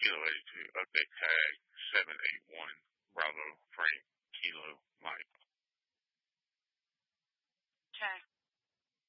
Kilo 82, update tag 781, Bravo, Frank, Kilo, Mike. Okay.